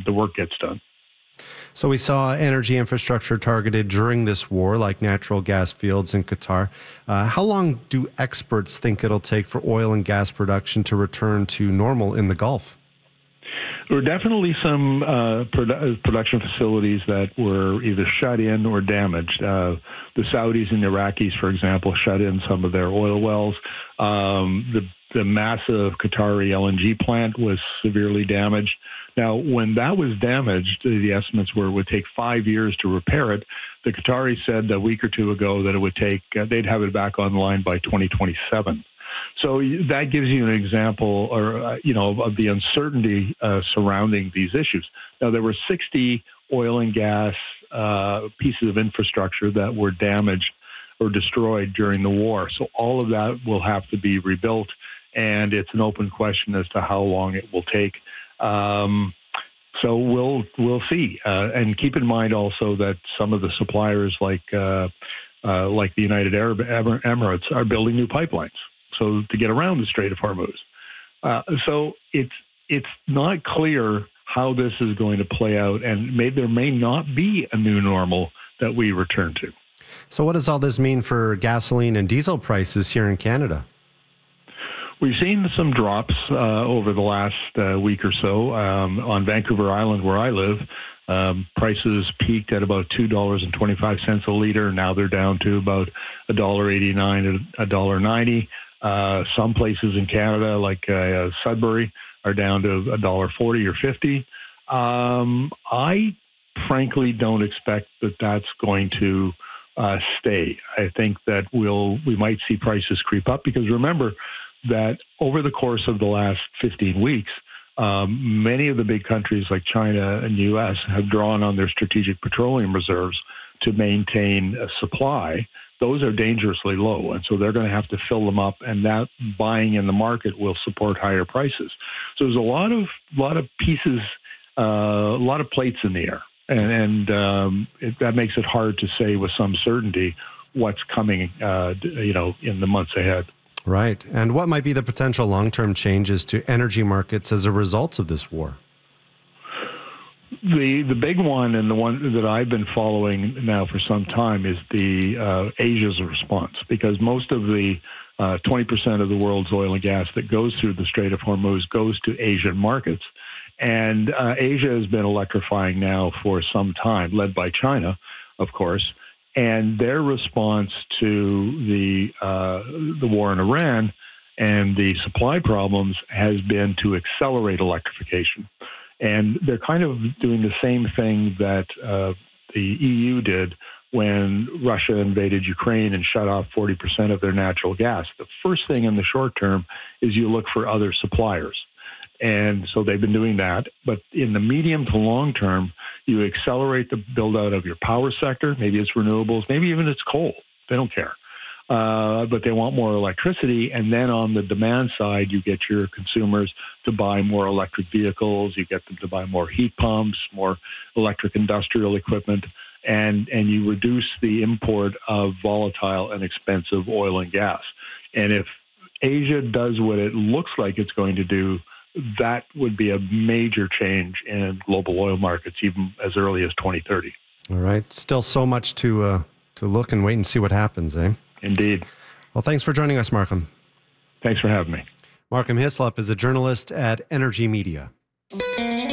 the work gets done. So we saw energy infrastructure targeted during this war, like natural gas fields in Qatar. How long do experts think it'll take for oil and gas production to return to normal in the Gulf? There were definitely some production facilities that were either shut in or damaged. The Saudis and Iraqis, for example, shut in some of their oil wells. The massive Qatari LNG plant was severely damaged. Now, when that was damaged, the estimates were it would take 5 years to repair it. The Qataris said a week or two ago that it would take, they'd have it back online by 2027. So that gives you an example, of the uncertainty surrounding these issues. Now, there were 60 oil and gas pieces of infrastructure that were damaged or destroyed during the war. So all of that will have to be rebuilt, and it's an open question as to how long it will take. So we'll see, and keep in mind also that some of the suppliers, like the United Arab Emirates, are building new pipelines. So to get around the Strait of Hormuz. So it's not clear how this is going to play out, and there may not be a new normal that we return to. So what does all this mean for gasoline and diesel prices here in Canada? We've seen some drops over the last week or so. On Vancouver Island, where I live, prices peaked at about $2.25 a liter. Now they're down to about $1.89 to $1.90. Some places in Canada, like Sudbury, are down to $1.40 or $1.50. I frankly don't expect that that's going to stay. I think that we might see prices creep up, because remember that over the course of the last 15 weeks, many of the big countries like China and U.S. have drawn on their strategic petroleum reserves to maintain a supply. Those are dangerously low, and so they're going to have to fill them up, and that buying in the market will support higher prices. So there's a lot of pieces, a lot of plates in the air, and that makes it hard to say with some certainty what's coming, in the months ahead. Right. And what might be the potential long-term changes to energy markets as a result of this war? The big one, and the one that I've been following now for some time, is the Asia's response, because most of the 20% of the world's oil and gas that goes through the Strait of Hormuz goes to Asian markets. And Asia has been electrifying now for some time, led by China, of course. And their response to the war in Iran and the supply problems has been to accelerate electrification. And they're kind of doing the same thing that the EU did when Russia invaded Ukraine and shut off 40% of their natural gas. The first thing in the short term is you look for other suppliers. And so they've been doing that. But in the medium to long term, you accelerate the build out of your power sector. Maybe it's renewables, maybe even it's coal. They don't care. But they want more electricity. And then on the demand side, you get your consumers to buy more electric vehicles. You get them to buy more heat pumps, more electric industrial equipment, and you reduce the import of volatile and expensive oil and gas. And if Asia does what it looks like it's going to do, that would be a major change in global oil markets, even as early as 2030. All right. Still so much to look and wait and see what happens, eh? Indeed. Well, thanks for joining us, Markham. Thanks for having me. Markham Hislop is a journalist at Energy Media.